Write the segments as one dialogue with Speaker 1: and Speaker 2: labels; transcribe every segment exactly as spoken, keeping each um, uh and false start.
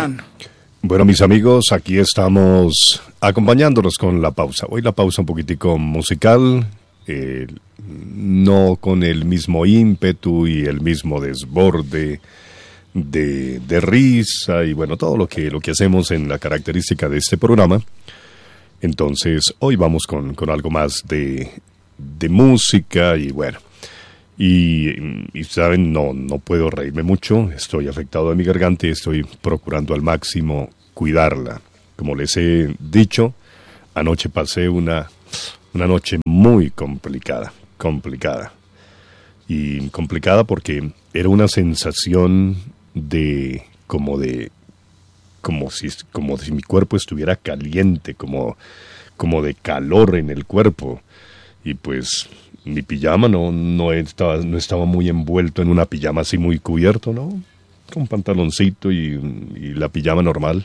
Speaker 1: Esteban.
Speaker 2: Bueno, mis amigos, aquí estamos acompañándolos con la pausa. Hoy la pausa un poquitico musical, eh, no con el mismo ímpetu y el mismo desborde de, de risa y bueno, todo lo que, lo que hacemos en la característica de este programa. Entonces, hoy vamos con, con algo más de, de música y bueno. Y, y saben, no, no puedo reírme mucho, estoy afectado de mi garganta y estoy procurando al máximo cuidarla. Como les he dicho, anoche pasé una, una noche muy complicada, complicada. Y complicada porque era una sensación de, como de, como si, como si mi cuerpo estuviera caliente, como, como de calor en el cuerpo. Y pues mi pijama no, no, estaba, no estaba muy envuelto en una pijama así muy cubierto, ¿no? Con pantaloncito y, y la pijama normal.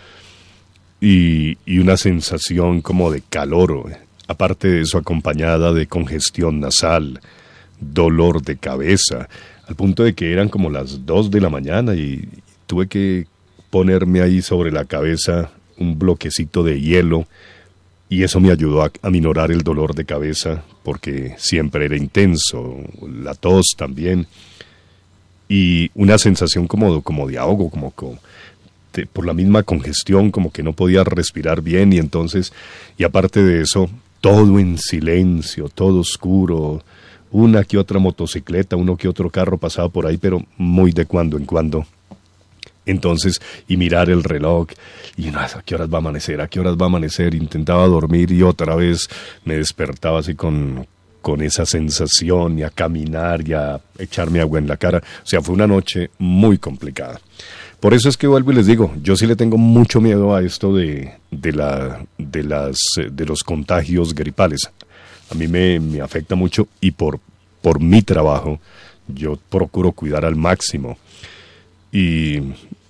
Speaker 2: Y, y una sensación como de calor. Aparte de eso, acompañada de congestión nasal, dolor de cabeza, al punto de que eran como las dos de la mañana y tuve que ponerme ahí sobre la cabeza un bloquecito de hielo. Y eso me ayudó a, a minorar el dolor de cabeza, porque siempre era intenso, la tos también, y una sensación como, como de ahogo, como, como de, por la misma congestión, como que no podía respirar bien, y entonces, y aparte de eso, todo en silencio, todo oscuro, una que otra motocicleta, uno que otro carro pasaba por ahí, pero muy de cuando en cuando. Entonces, y mirar el reloj, y no, ¿a qué horas va a amanecer? ¿A qué horas va a amanecer? Intentaba dormir y otra vez me despertaba así con, con esa sensación, y a caminar, y a echarme agua en la cara. O sea, fue una noche muy complicada. Por eso es que vuelvo y les digo, yo sí le tengo mucho miedo a esto de, de, la, de, las, de los contagios gripales. A mí me, me afecta mucho y por, por mi trabajo yo procuro cuidar al máximo. Y,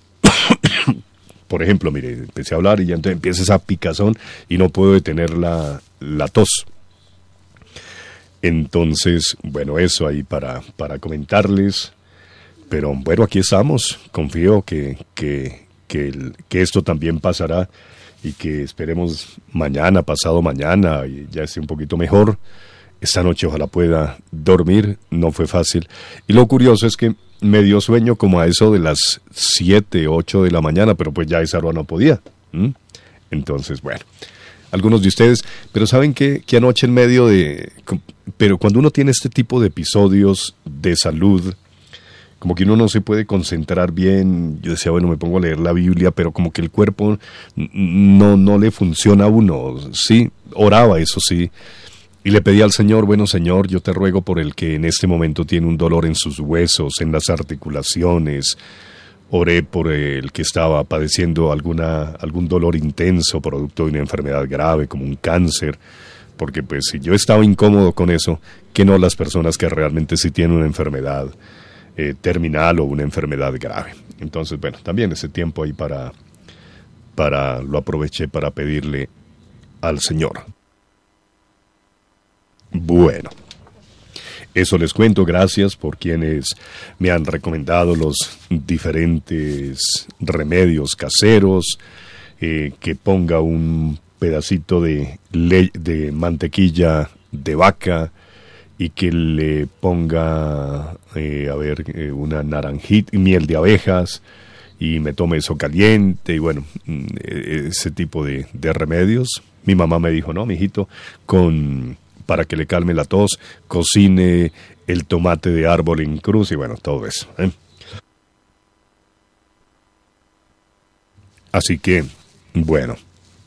Speaker 2: por ejemplo, mire, empecé a hablar y ya entonces empieza esa picazón y no puedo detener la, la tos. Entonces, bueno, eso ahí para, para comentarles. Pero bueno, aquí estamos. Confío que, que, que, el, que esto también pasará y que esperemos mañana, pasado mañana, y ya esté un poquito mejor. Esta noche ojalá pueda dormir, no fue fácil. Y lo curioso es que me dio sueño como a eso de las siete, ocho de la mañana, pero pues ya esa hora no podía. ¿Mm? Entonces, bueno, algunos de ustedes, pero ¿saben qué? Que anoche en medio de... Pero cuando uno tiene este tipo de episodios de salud, como que uno no se puede concentrar bien. Yo decía, bueno, me pongo a leer la Biblia, pero como que el cuerpo no, no le funciona a uno. Sí, oraba, eso sí. Y le pedí al Señor, bueno, Señor, yo te ruego por el que en este momento tiene un dolor en sus huesos, en las articulaciones. Oré por el que estaba padeciendo alguna, algún dolor intenso, producto de una enfermedad grave, como un cáncer. Porque pues si yo estaba incómodo con eso, ¿qué no las personas que realmente sí tienen una enfermedad eh, terminal o una enfermedad grave? Entonces, bueno, también ese tiempo ahí para, para lo aproveché para pedirle al Señor. Bueno, eso les cuento. Gracias por quienes me han recomendado los diferentes remedios caseros, eh, que ponga un pedacito de, le- de mantequilla de vaca y que le ponga, eh, a ver, eh, una naranjita, miel de abejas y me tome eso caliente y bueno, ese tipo de, de remedios. Mi mamá me dijo, no, mijito, con... para que le calme la tos, cocine el tomate de árbol en cruz y bueno, todo eso. ¿eh? Así que, bueno,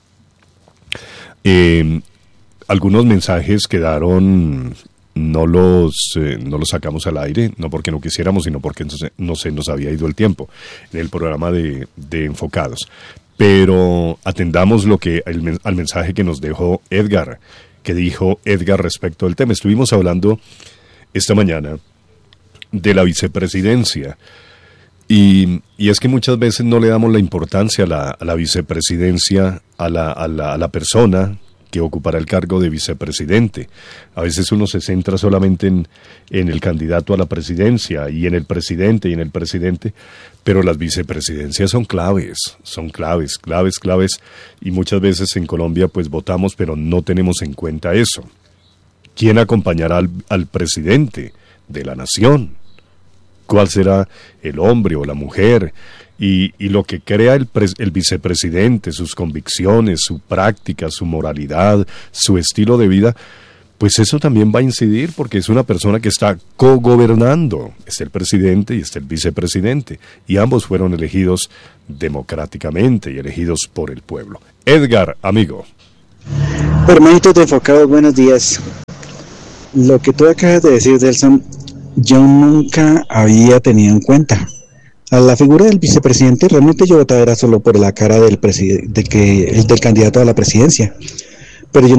Speaker 2: eh, algunos mensajes quedaron, no los, eh, no los sacamos al aire, no porque no quisiéramos, sino porque entonces no se nos había ido el tiempo en el programa de, de Enfocados. Pero atendamos lo que el, al mensaje que nos dejó Edgar, que dijo Edgar respecto al tema. Estuvimos hablando esta mañana de la vicepresidencia y, y es que muchas veces no le damos la importancia a la, a la vicepresidencia, a la, a, la, a la persona que ocupará el cargo de vicepresidente. A veces uno se centra solamente en, en el candidato a la presidencia y en el presidente y en el presidente, pero las vicepresidencias son claves, son claves, claves, claves, y muchas veces en Colombia pues votamos, pero no tenemos en cuenta eso. ¿Quién acompañará al, al presidente de la nación? ¿Cuál será el hombre o la mujer? Y, y lo que crea el, pres, el vicepresidente, sus convicciones, su práctica, su moralidad, su estilo de vida, pues eso también va a incidir porque es una persona que está cogobernando. Está el presidente y está el vicepresidente. Y ambos fueron elegidos democráticamente y elegidos por el pueblo. Edgar, amigo.
Speaker 1: Hermanitos de Enfocados, buenos días. Lo que tú acabas de decir, Delson, yo nunca había tenido en cuenta. A la figura del vicepresidente realmente yo votaba era solo por la cara del, preside- de que, del candidato a la presidencia, pero yo